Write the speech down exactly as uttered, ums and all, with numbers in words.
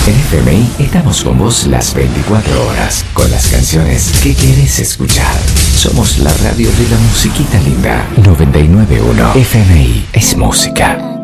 En F M I estamos con vos las veinticuatro horas, con las canciones que querés escuchar. Somos la radio de la musiquita linda. noventa y nueve punto uno F M I es música.